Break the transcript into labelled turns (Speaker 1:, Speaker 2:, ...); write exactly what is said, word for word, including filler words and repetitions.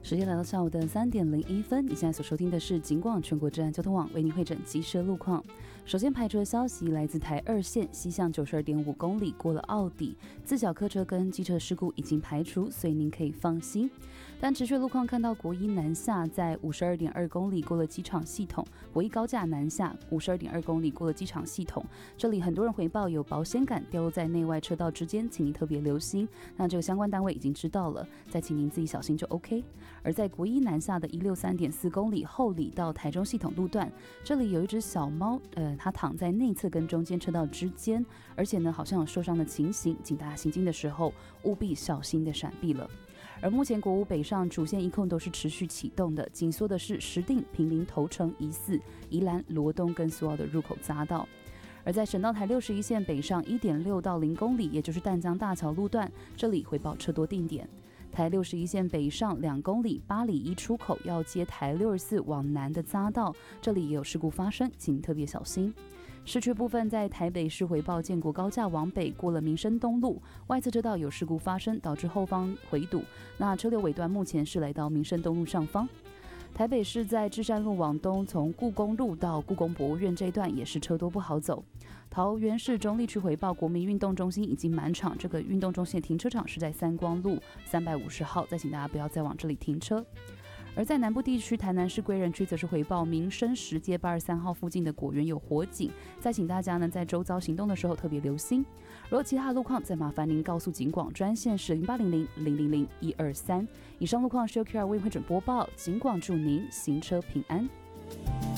Speaker 1: 时间来到下午的三点零一分，你现在所收听的是警广全国治安交通网为您会诊即时路况。首先排除的消息来自台二线西向九十二点五公里过了奥底，自小客车跟机车事故已经排除，所以您可以放心。但持续路况看到国一南下在五十二点二公里过了机场系统，国一高架南下五十二点二公里过了机场系统，这里很多人回报有保险杆掉落在内外车道之间，请您特别留心。那这个相关单位已经知道了，再请您自己小心就 OK。而在国一南下的一六三点四公里后里到台中系统路段，这里有一只小猫，呃，它躺在内侧跟中间车道之间，而且呢好像有受伤的情形，请大家行经的时候务必小心的闪避了。而目前国五北上主线一控都是持续启动的，紧缩的是石碇、坪林、头城、宜四、宜兰、罗东跟苏澳的入口匝道。而在省道台六十一线北上 一点六到零公里，也就是淡江大桥路段，这里回报车多定点。台六十一线北上两公里，八里一出口要接台六十四往南的匝道，这里也有事故发生，请特别小心。市区部分在台北市回报建国高架往北过了民生东路，外侧车道有事故发生，导致后方回堵，那车流尾段目前是来到民生东路上方。台北市在至善路往东，从故宫路到故宫博物院这一段也是车多不好走。桃园市中坜区回报国民运动中心已经满场，这个运动中心的停车场是在三光路三百五十号，再请大家不要再往这里停车。而在南部地区，台南市归仁区则是回报民生十街八十三号附近的果园有火警，再请大家呢在周遭行动的时候特别留心。如果其他的路况，再麻烦您告诉警广专线是零八零零零零零一二三。以上路况是由 Q R 为会准播报，警广祝您行车平安。